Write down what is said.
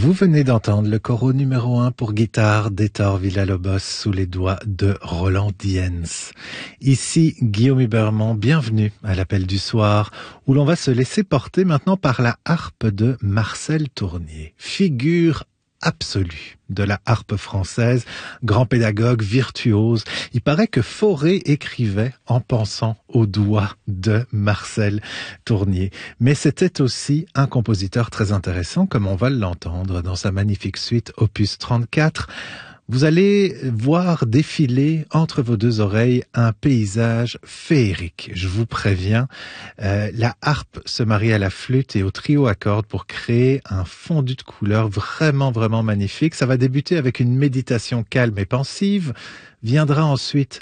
Vous venez d'entendre le coro numéro 1 pour guitare d'Hector Villa-Lobos sous les doigts de Roland Diens. Ici Guillaume Hubermont, bienvenue à l'appel du soir où l'on va se laisser porter maintenant par la harpe de Marcel Tournier, figure absolue de la harpe française, grand pédagogue, virtuose. Il paraît que Fauré écrivait en pensant aux doigts de Marcel Tournier. Mais c'était aussi un compositeur très intéressant, comme on va l'entendre dans sa magnifique suite Opus 34. Vous allez voir défiler entre vos deux oreilles un paysage féerique. Je vous préviens, la harpe se marie à la flûte et au trio à cordes pour créer un fondu de couleurs vraiment, vraiment magnifique. Ça va débuter avec une méditation calme et pensive. Viendra ensuite